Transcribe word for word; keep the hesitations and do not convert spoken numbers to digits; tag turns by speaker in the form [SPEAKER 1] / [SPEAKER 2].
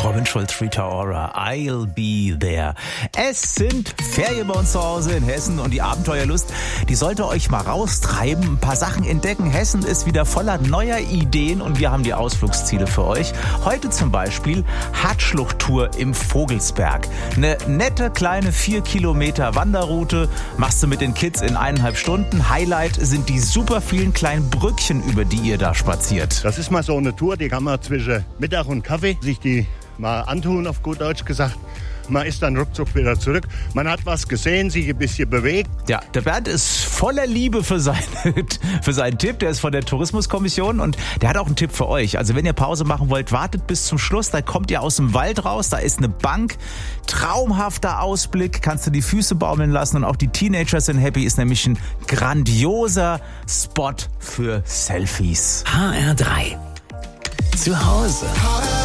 [SPEAKER 1] Provincial Rita Ora, I'll be there. Es sind Ferien bei uns zu Hause in Hessen und die Abenteuerlust, die sollte euch mal raustreiben, ein paar Sachen entdecken. Hessen ist wieder voller neuer Ideen und wir haben die Ausflugsziele für euch. Heute zum Beispiel Hartschluchttour im Vogelsberg. Eine nette kleine vier Kilometer Wanderroute machst du mit den Kids in eineinhalb Stunden. Highlight sind die super vielen kleinen Brückchen, über die ihr da spaziert.
[SPEAKER 2] Das ist mal so eine Tour, die kann man zwischen Mittag und Kaffee sich die mal antun, auf gut Deutsch gesagt. Man ist dann ruckzuck wieder zurück. Man hat was gesehen, sich ein bisschen bewegt.
[SPEAKER 1] Ja, der Bernd ist voller Liebe für, seine, für seinen Tipp. Der ist von der Tourismuskommission und der hat auch einen Tipp für euch. Also wenn ihr Pause machen wollt, wartet bis zum Schluss. Da kommt ihr aus dem Wald raus, da ist eine Bank. Traumhafter Ausblick, kannst du die Füße baumeln lassen und auch die Teenager sind happy. Ist nämlich ein grandioser Spot für Selfies.
[SPEAKER 3] H R drei. Zu Hause.